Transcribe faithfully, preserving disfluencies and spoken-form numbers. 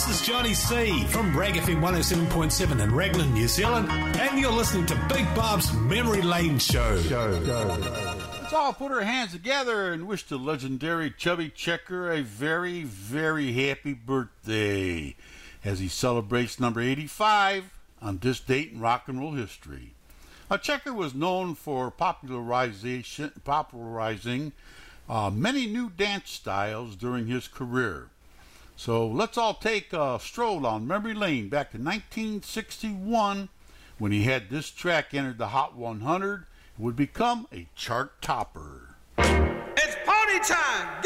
This is Johnny C from Rag F M one oh seven point seven in Raglan, New Zealand, and you're listening to Big Bob's Memory Lane Show. Show, show. Let's all put our hands together and wish the legendary Chubby Checker a very, very happy birthday as he celebrates number eighty-five on this date in rock and roll history. Now, Checker was known for popularization, popularizing uh, many new dance styles during his career. So let's all take a stroll down memory lane back to nineteen sixty-one when he had this track entered the Hot one hundred and would become a chart topper. It's party time!